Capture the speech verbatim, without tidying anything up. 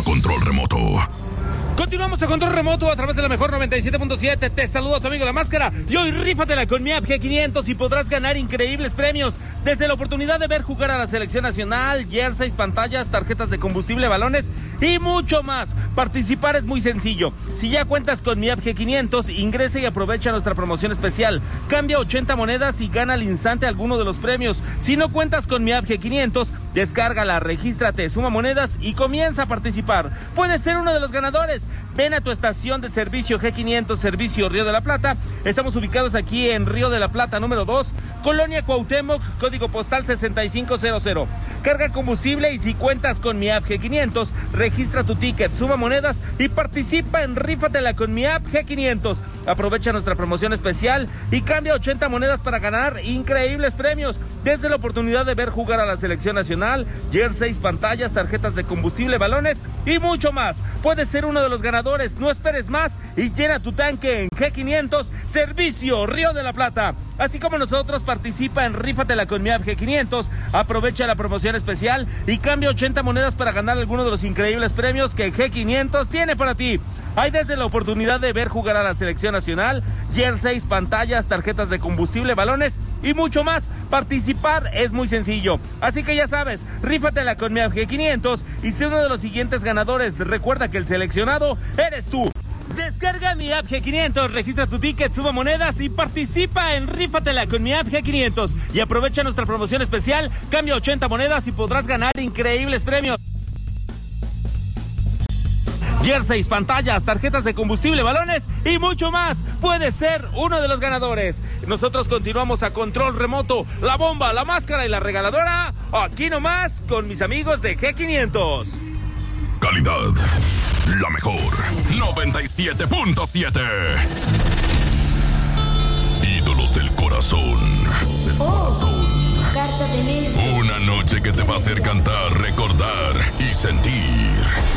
Control Remoto. Continuamos a Control Remoto a través de la mejor noventa y siete punto siete. Te saludo a tu amigo La Máscara. Y hoy rífatela con mi app G quinientos y podrás ganar increíbles premios. Desde la oportunidad de ver jugar a la selección nacional, jerseys, pantallas, tarjetas de combustible, balones y mucho más. Participar es muy sencillo. Si ya cuentas con mi app G quinientos, ingresa y aprovecha nuestra promoción especial. Cambia ochenta monedas y gana al instante alguno de los premios. Si no cuentas con mi app G quinientos, descárgala, regístrate, suma monedas y comienza a participar. Puedes ser uno de los ganadores. Ven a tu estación de servicio G quinientos, Servicio Río de la Plata. Estamos ubicados aquí en Río de la Plata, número dos, Colonia Cuauhtémoc, código postal sesenta y cinco cero cero. Carga combustible y si cuentas con mi app G quinientos, registra tu ticket, suma monedas y participa en Rífatela con mi app G quinientos. Aprovecha nuestra promoción especial y cambia ochenta monedas para ganar increíbles premios. Desde la oportunidad de ver jugar a la selección nacional, jerseys, pantallas, tarjetas de combustible, balones y mucho más. Puedes ser uno de los ganadores. No esperes más y llena tu tanque en G quinientos, Servicio Río de la Plata. Así como nosotros, participa en Rífatela con mi app G quinientos, aprovecha la promoción especial y cambia ochenta monedas para ganar alguno de los increíbles premios que G quinientos tiene para ti. Hay desde la oportunidad de ver jugar a la selección nacional, jerseys, pantallas, tarjetas de combustible, balones y mucho más. Participar es muy sencillo. Así que ya sabes, rífatela con mi app G quinientos y sé uno de los siguientes ganadores. Recuerda que el seleccionado eres tú. Descarga mi app G quinientos, registra tu ticket, suma monedas y participa en Rífatela con mi app G quinientos. Y aprovecha nuestra promoción especial, cambia ochenta monedas y podrás ganar increíbles premios. Jerseys, pantallas, tarjetas de combustible, balones y mucho más. Puedes ser uno de los ganadores. Nosotros continuamos a Control Remoto, La Bomba, La Máscara y La Regaladora. Aquí nomás con mis amigos de G quinientos. Calidad, la mejor, noventa y siete punto siete. Ídolos del corazón. Oh, carta de Nelson. Una noche que te va a hacer cantar, recordar y sentir.